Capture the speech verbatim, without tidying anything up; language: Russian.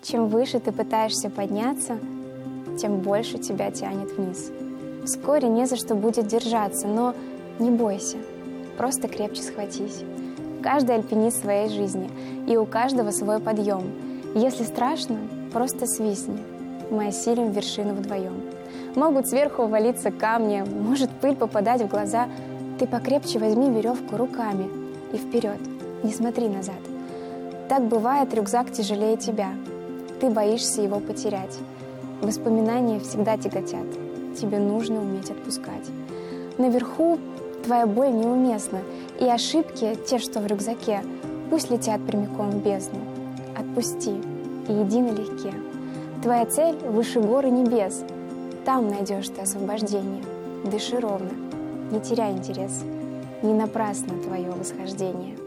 Чем выше ты пытаешься подняться, тем больше тебя тянет вниз. Вскоре не за что будет держаться, но не бойся, просто крепче схватись. Каждый альпинист своей жизни, и у каждого свой подъем. Если страшно, просто свистни, мы осилим вершину вдвоем. Могут сверху валиться камни, может пыль попадать в глаза. Ты покрепче возьми веревку руками и вперед, не смотри назад. Так бывает, рюкзак тяжелее тебя. Ты боишься его потерять. Воспоминания всегда тяготят. Тебе нужно уметь отпускать. Наверху твоя боль неуместна, и ошибки, те, что в рюкзаке, пусть летят прямиком в бездну. Отпусти и иди налегке. Твоя цель выше гор и небес. Там найдешь ты освобождение. Дыши ровно, не теряй интерес. Не напрасно твое восхождение.